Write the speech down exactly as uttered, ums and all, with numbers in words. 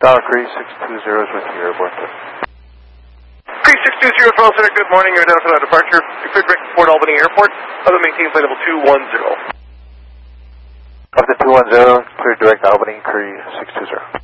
Dollar Cree six two zero is with you, airborne. Cree six two zero, Toronto Center, good morning. You're identified on departure. Cleared direct to Port Albany Airport. Other maintain flight level two one zero. Of the two one zero, clear direct Albany, Cree six two zero.